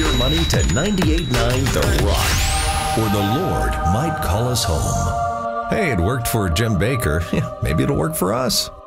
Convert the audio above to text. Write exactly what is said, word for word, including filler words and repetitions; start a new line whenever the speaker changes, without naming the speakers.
your money to ninety-eight point nine The Rock, or the Lord might call us home. Hey, it worked for Jim Baker. Maybe it'll work for us.